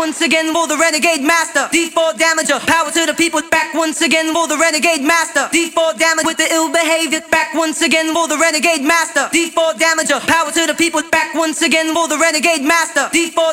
once again for the renegade master. D4 damager, power to the people. Back once again for the renegade master. D4 damage with the ill behavior. Back once again for the renegade master. D4 damager, power to the people. Back once again for the renegade master. D4